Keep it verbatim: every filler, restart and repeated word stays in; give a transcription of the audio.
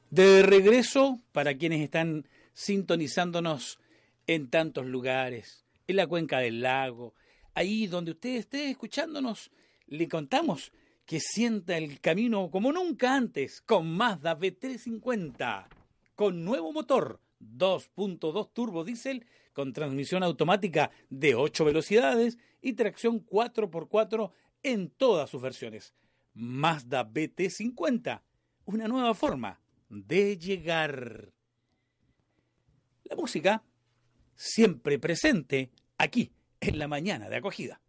De regreso, para quienes están sintonizándonos en tantos lugares, en la cuenca del lago, ahí donde usted esté escuchándonos, le contamos que sienta el camino como nunca antes con Mazda B trescientos cincuenta, con nuevo motor dos punto dos turbo diésel, con transmisión automática de ocho velocidades y tracción cuatro por cuatro en todas sus versiones. Mazda B T cincuenta, una nueva forma de llegar. La música siempre presente aquí en la mañana de acogida.